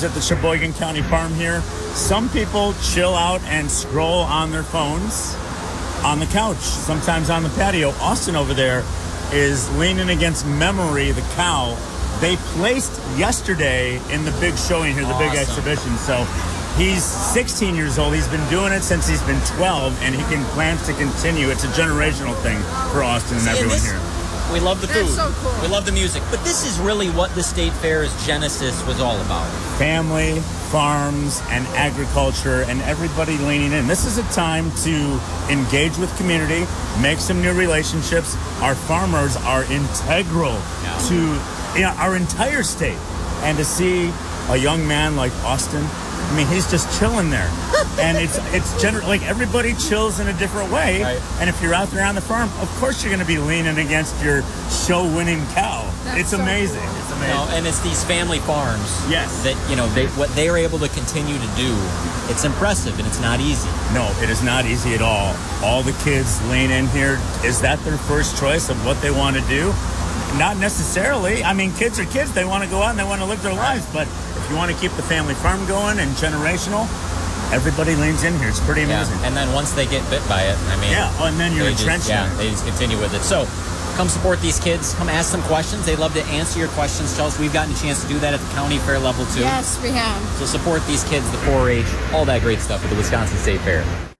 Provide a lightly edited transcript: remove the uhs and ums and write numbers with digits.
kids at the Sheboygan County Farm here. Some people chill out and scroll on their phones on the couch, sometimes on the patio. Austin over there is leaning against Memory, the cow. They placed yesterday in the big showing here, the big exhibition. So he's 16 years old. He's been doing it since he's been 12, and he plans to continue. It's a generational thing for Austin and everyone here. We love the food. That's so cool. We love the music. But this is really what the State Fair's genesis was all about. Family, farms, and agriculture, and everybody leaning in. This is a time to engage with community, make some new relationships. Our farmers are integral to our entire state. And to see a young man like Austin, I mean, he's just chilling there. And it's general, like everybody chills in a different way. Right. And if you're out there on the farm, of course you're going to be leaning against your show-winning cow. It's amazing. Cool. It's amazing. And it's these family farms. Yes. That, what they are able to continue to do, it's impressive and it's not easy. No, it is not easy at all. All the kids lean in here. Is that their first choice of what they want to do? Not necessarily. I mean, kids are kids. They want to go out and they want to live their lives. But if you want to keep the family farm going and generational, everybody leans in here. It's pretty amazing. And then once they get bit by it, I mean... and then you're entrenched in it. They just continue with it. So, come support these kids. Come ask them questions. They'd love to answer your questions. Tell us, we've gotten a chance to do that at the county fair level, too. Yes, we have. So support these kids, the 4-H, all that great stuff at the Wisconsin State Fair.